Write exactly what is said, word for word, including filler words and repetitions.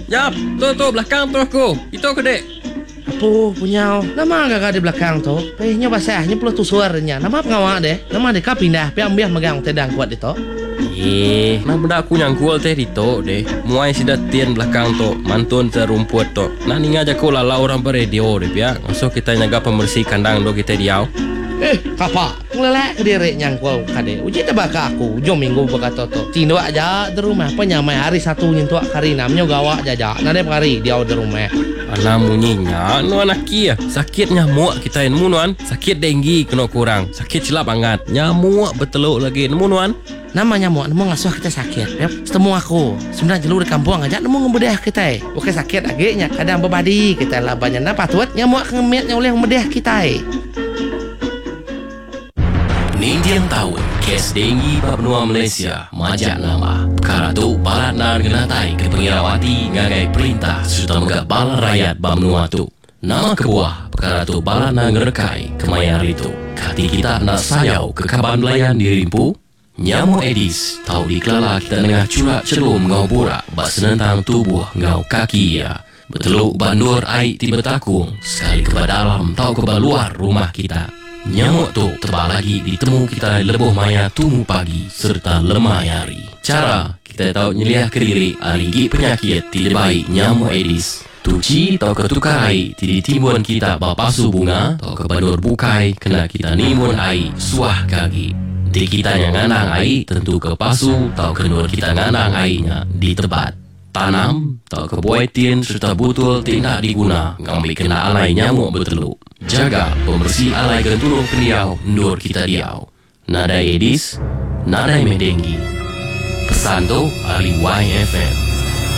Yap, tu tu belakang tu aku. Itu aku dek. Apa punya? Nama agak di belakang tu. Pehnya basahnya pula tu suaranya. Nama pengawak deh. Nama deka pindah. Piam biar megang tedang kuat itu. Eh, nah benda aku nyangkul teh dito deh. Muai sida tian belakang tu, mantun terumput tu. Nah ninga aja ko lala orang beredio deh pia. Masuk kita nyaga pembersih kandang do kita diau. Eh, kapa? Ngelelak ke diri nyangkul kade. Uji tebak aku. Jom minggu berkata tu. Tindo aja di rumah. Penyamai hari satu nyentuak kari namanya gawak jaja. Nade kari dia di rumah. Anak munyinya, nu anak kia. Sakit nyamuk kita nemu nuan. Sakit denggi kena kurang. Sakit silap angat. Nyamuk beteluk lagi nemu nuan. Nama nyamuk, nemu ngasuh kita sakit. Yep. Setemu aku. Sebenarnya jelur di kampung aja nemu ngebedah kita. Oke sakit agaknya. Kadang berbadi kita lah banyak. Nah patut nyamuk ngemetnya oleh ngebedah kita. Nindian tahun kes denggi babnua Malaysia majak nama perkara tu balat nan genatai ke pengirawati ngagai perintah serta megak balat rakyat babnua tu nama kebuah perkara tu balat nan ngerekai kemayar itu kati kita nak sayau ke kaban belayan dirimpu nyamuk Aedes tahu dikelala kita nengah curak celum ngau burak bak senentang tubuh ngau kaki ya beteluk bandur air tiba takung sekali ke dalam tahu ke luar rumah kita. Nyamuk tu tebal lagi ditemu kita lebuh maya tumu pagi serta lemah hari. Cara kita tahu nyeliah ke diri aligi penyakit tidak baik nyamuk Aedes. Tuci atau ketukar air tidak timbun kita bapasu bunga atau kebandur bukai kena kita nimun air suah kaki. Di kita yang nganang air tentu kepasu atau kenur kita nganang airnya di tempat. Tanam atau kebuaitin serta butul tidak diguna ngambil kena alai nyamuk berteluk. Jaga pembersih alai gentulung peniau ndur kita diau. Nada Aedes, nada medenggi. Pesan tu ahli Y F M.